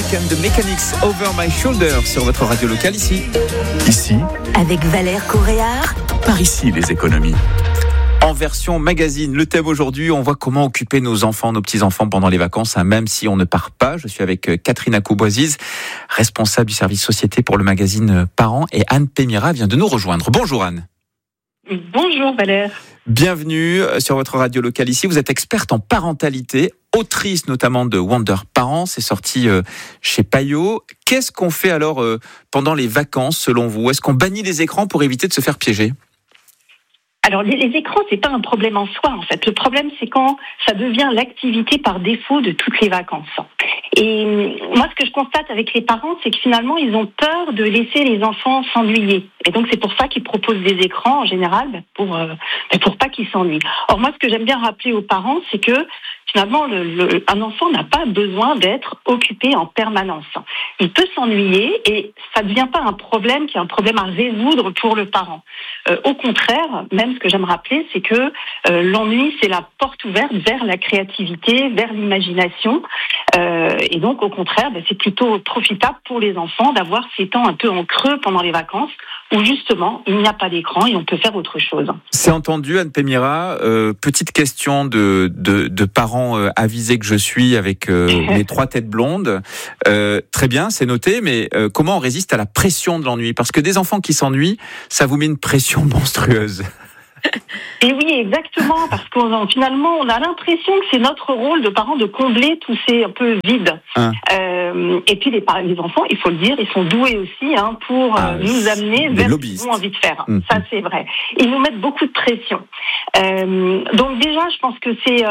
and the Mechanics Over My Shoulder sur votre radio locale ici. Ici, avec Valère Coréard. par ici les économies. En version magazine, le thème aujourd'hui, on voit comment occuper nos enfants, nos petits-enfants pendant les vacances, même si on ne part pas. Je suis avec Catherine Acou-Boisiz, responsable du service société pour le magazine Parents, et Anne Pémira vient de nous rejoindre. Bonjour Anne. Bonjour Valère. Bienvenue sur votre radio locale ici. Vous êtes experte en parentalité, autrice notamment de Wonder Parents, c'est sorti chez Payot. Qu'est-ce qu'on fait alors pendant les vacances selon vous ? Est-ce qu'on bannit les écrans pour éviter de se faire piéger ? Alors les écrans, c'est pas un problème en soi en fait. Le problème c'est quand ça devient l'activité par défaut de toutes les vacances. Et moi ce que je constate avec les parents, c'est que finalement ils ont peur de laisser les enfants s'ennuyer. Et donc c'est pour ça qu'ils proposent des écrans en général, pour pas qu'ils s'ennuient. Or moi ce que j'aime bien rappeler aux parents, c'est que finalement un enfant n'a pas besoin d'être occupé en permanence. Il peut s'ennuyer et ça ne devient pas un problème qui est un problème à résoudre pour le parent. Au contraire, même ce que j'aime rappeler, c'est que l'ennui, c'est la porte ouverte vers la créativité, vers l'imagination. Et donc, au contraire, c'est plutôt profitable pour les enfants d'avoir ces temps un peu en creux pendant les vacances, où justement, il n'y a pas d'écran et on peut faire autre chose. C'est entendu, Anne Pémira. Petite question de parents avisés que je suis avec mes 3 têtes blondes. Très bien, c'est noté, mais comment on résiste à la pression de l'ennui ? Parce que des enfants qui s'ennuient, ça vous met une pression monstrueuse. Et oui, exactement, parce qu'on finalement, on a l'impression que c'est notre rôle de parents de combler tous ces un peu vides. Et puis les enfants, il faut le dire, ils sont doués aussi pour nous amener vers ce qu'ils ont envie de faire. Ça, c'est vrai. Ils nous mettent beaucoup de pression. Donc déjà, je pense que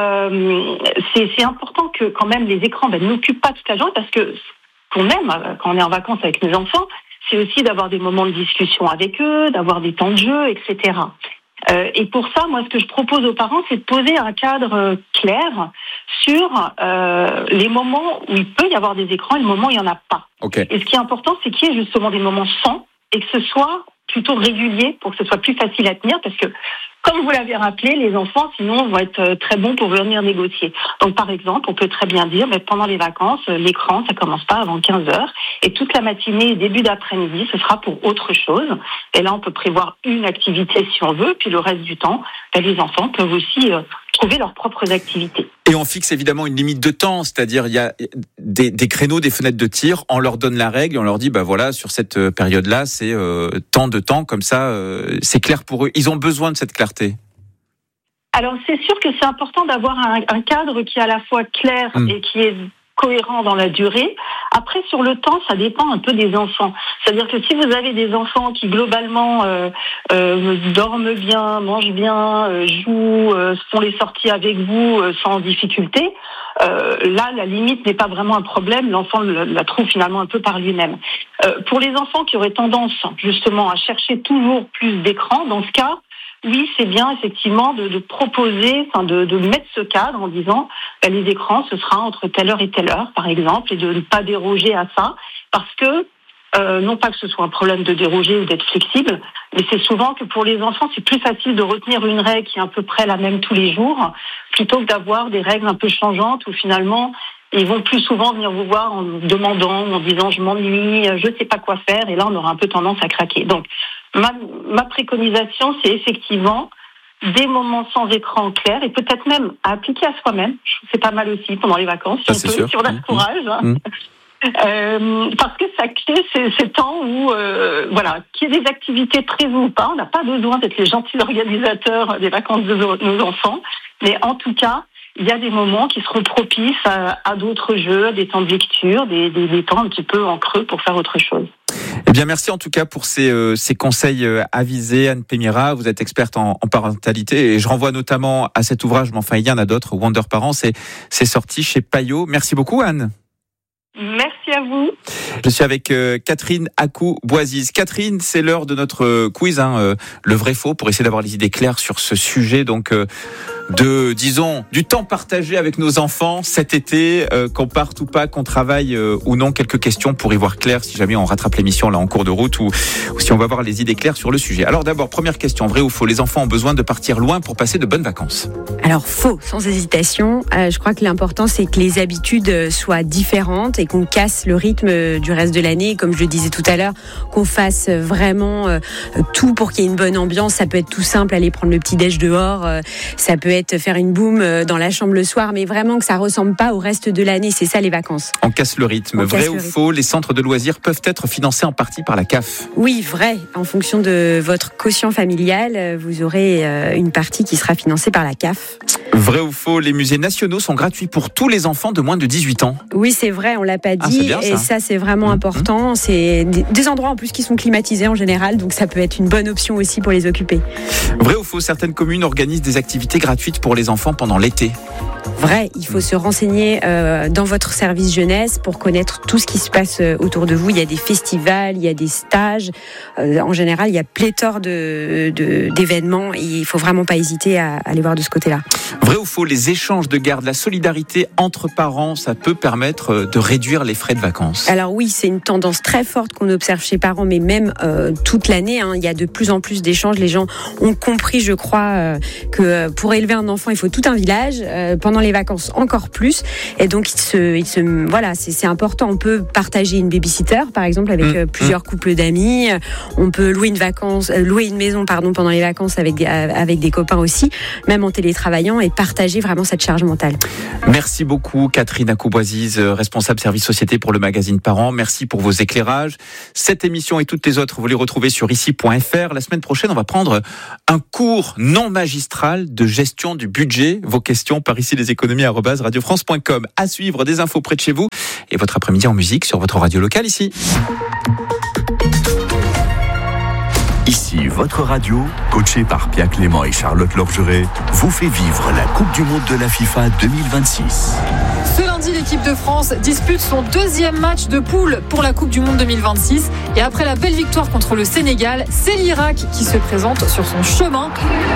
c'est important que quand même les écrans n'occupent pas toute la journée, parce que ce qu'on aime quand on est en vacances avec nos enfants, c'est aussi d'avoir des moments de discussion avec eux, d'avoir des temps de jeu, etc. Et pour ça, moi, ce que je propose aux parents, c'est de poser un cadre clair sur les moments où il peut y avoir des écrans et le moment où il n'y en a pas. Okay. Et ce qui est important, c'est qu'il y ait justement des moments sans et que ce soit plutôt régulier pour que ce soit plus facile à tenir, parce que, comme vous l'avez rappelé, les enfants, sinon, vont être très bons pour venir négocier. Donc, par exemple, on peut très bien dire, pendant les vacances, l'écran, ça commence pas avant 15h, et toute la matinée et début d'après-midi, ce sera pour autre chose. Et là, on peut prévoir une activité si on veut, puis le reste du temps, les enfants peuvent aussi trouver leurs propres activités. Et on fixe évidemment une limite de temps, c'est-à-dire il y a des créneaux, des fenêtres de tir, on leur donne la règle, on leur dit voilà, sur cette période-là, c'est tant de temps, comme ça, c'est clair pour eux. Ils ont besoin de cette clarté. Alors c'est sûr que c'est important d'avoir un cadre qui est à la fois clair et qui est cohérent dans la durée. Après, sur le temps, ça dépend un peu des enfants. C'est-à-dire que si vous avez des enfants qui, globalement, dorment bien, mangent bien, jouent, font les sorties avec vous sans difficulté, là, la limite n'est pas vraiment un problème. L'enfant la trouve finalement un peu par lui-même. Pour les enfants qui auraient tendance, justement, à chercher toujours plus d'écran, dans ce cas, oui, c'est bien effectivement de proposer, de mettre ce cadre en disant les écrans, ce sera entre telle heure et telle heure, par exemple, et de ne pas déroger à ça, parce que non pas que ce soit un problème de déroger ou d'être flexible, mais c'est souvent que pour les enfants, c'est plus facile de retenir une règle qui est à peu près la même tous les jours, plutôt que d'avoir des règles un peu changeantes où finalement ils vont plus souvent venir vous voir en demandant, en disant je m'ennuie, je sais pas quoi faire, et là on aura un peu tendance à craquer. Donc ma préconisation, c'est effectivement des moments sans écran clair et peut-être même à appliquer à soi-même. C'est pas mal aussi pendant les vacances, si on a le courage. Parce que ça crée ces temps où, qu'il y ait des activités prévues ou pas, on n'a pas besoin d'être les gentils organisateurs des vacances de nos enfants, mais en tout cas, il y a des moments qui seront propices à d'autres jeux, à des temps de lecture, des temps un petit peu en creux pour faire autre chose. Eh bien, merci en tout cas pour ces conseils avisés, Anne Pémira. Vous êtes experte en parentalité et je renvoie notamment à cet ouvrage, mais enfin il y en a d'autres, Wonder Parents, c'est sorti chez Payot. Merci beaucoup, Anne. Merci à vous. Je suis avec Catherine Acou-Boisiz. Catherine, c'est l'heure de notre quiz, le vrai-faux, pour essayer d'avoir les idées claires sur ce sujet, donc du temps partagé avec nos enfants cet été, qu'on parte ou pas, qu'on travaille ou non. Quelques questions pour y voir clair si jamais on rattrape l'émission là en cours de route ou si on va avoir les idées claires sur le sujet. Alors d'abord, première question, vrai ou faux, les enfants ont besoin de partir loin pour passer de bonnes vacances? Alors faux, sans hésitation. Je crois que l'important c'est que les habitudes soient différentes c'est qu'on casse le rythme du reste de l'année. Comme je le disais tout à l'heure, qu'on fasse vraiment tout pour qu'il y ait une bonne ambiance. Ça peut être tout simple, aller prendre le petit déj dehors. Ça peut être faire une boum dans la chambre le soir, mais vraiment que ça ressemble pas au reste de l'année. C'est ça les vacances. On casse le rythme. Vrai ou faux, les centres de loisirs peuvent être financés en partie par la CAF? Oui, vrai. En fonction de votre quotient familial, vous aurez une partie qui sera financée par la CAF. Vrai ou faux, les musées nationaux sont gratuits pour tous les enfants de moins de 18 ans? Oui, c'est vrai, on l'a pas dit. C'est bien, ça. Et ça, c'est vraiment important. C'est des endroits en plus qui sont climatisés en général, donc ça peut être une bonne option aussi pour les occuper. Vrai ou faux, certaines communes organisent des activités gratuites pour les enfants pendant l'été? Vrai, il faut se renseigner dans votre service jeunesse pour connaître tout ce qui se passe autour de vous. Il y a des festivals, il y a des stages. En général, il y a pléthore d'événements et il faut vraiment pas hésiter à aller voir de ce côté-là. Vrai ou faux, les échanges de garde, la solidarité entre parents, ça peut permettre de réduire les frais de vacances? Alors oui, c'est une tendance très forte qu'on observe chez parents, mais même toute l'année, il y a de plus en plus d'échanges. Les gens ont compris, je crois, que pour élever un enfant, il faut tout un village. Pendant les vacances, encore plus. Et donc, voilà, c'est important. On peut partager une babysitter, par exemple, avec plusieurs couples d'amis. On peut louer une maison, pendant les vacances avec des copains aussi, même en télétravaillant, et partager vraiment cette charge mentale. Merci beaucoup, Catherine Acou-Boisiz, responsable service société pour le magazine Parents. Merci pour vos éclairages. Cette émission et toutes les autres, vous les retrouvez sur ici.fr. La semaine prochaine, on va prendre un cours non magistral de gestion du budget. Vos questions par ici les économies@radiofrance.com. À suivre, des infos près de chez vous et votre après-midi en musique sur votre radio locale ici. Ici, votre radio, coachée par Pierre Clément et Charlotte Lorgeret, vous fait vivre la Coupe du Monde de la FIFA 2026. Ce lundi, l'équipe de France dispute son deuxième match de poule pour la Coupe du Monde 2026. Et après la belle victoire contre le Sénégal, c'est l'Irak qui se présente sur son chemin.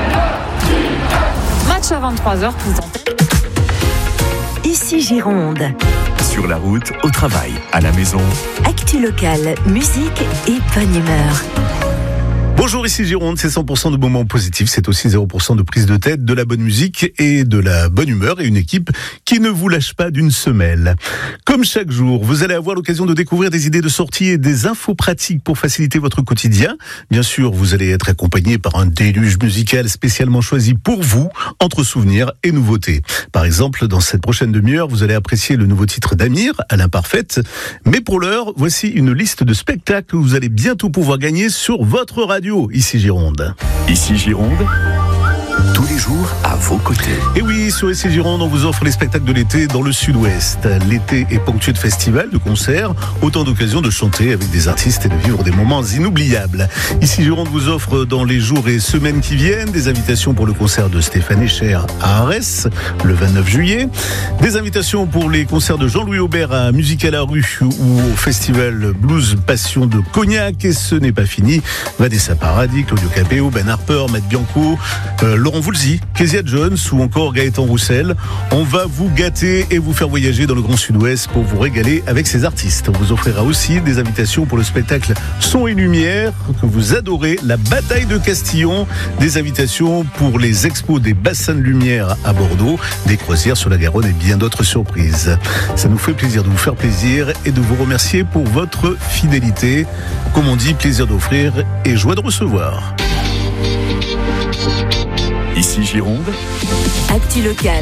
Match à 23h, présenté. Ici Gironde. Sur la route, au travail, à la maison. Actu locale, musique et bonne humeur. Bonjour, ici Gironde, c'est 100% de moments positifs, c'est aussi 0% de prise de tête, de la bonne musique et de la bonne humeur et une équipe qui ne vous lâche pas d'une semelle. Comme chaque jour, vous allez avoir l'occasion de découvrir des idées de sortie et des infos pratiques pour faciliter votre quotidien. Bien sûr, vous allez être accompagné par un déluge musical spécialement choisi pour vous, entre souvenirs et nouveautés. Par exemple, dans cette prochaine demi-heure, vous allez apprécier le nouveau titre d'Amir, à l'imparfaite. Mais pour l'heure, voici une liste de spectacles que vous allez bientôt pouvoir gagner sur votre radio. Ici Gironde. Ici Gironde, tous les jours à vos côtés. Et oui, sur Ici Gironde, on vous offre les spectacles de l'été dans le sud-ouest. L'été est ponctué de festivals, de concerts, autant d'occasions de chanter avec des artistes et de vivre des moments inoubliables. Ici Gironde vous offre dans les jours et semaines qui viennent des invitations pour le concert de Stéphane Echer à Arès, le 29 juillet. Des invitations pour les concerts de Jean-Louis Aubert à Musique à la rue ou au festival Blues Passion de Cognac. Et ce n'est pas fini. Vanessa Paradis, Claudio Capéo, Ben Harper, Matt Bianco, Laurent Voulzy, Kezia Jones ou encore Gaëtan Roussel. On va vous gâter et vous faire voyager dans le Grand Sud-Ouest pour vous régaler avec ces artistes. On vous offrira aussi des invitations pour le spectacle Son et Lumière que vous adorez, la bataille de Castillon, des invitations pour les expos des bassins de lumière à Bordeaux, des croisières sur la Garonne et bien d'autres surprises. Ça nous fait plaisir de vous faire plaisir et de vous remercier pour votre fidélité. Comme on dit, plaisir d'offrir et joie de recevoir. Ici Gironde, Actu locale.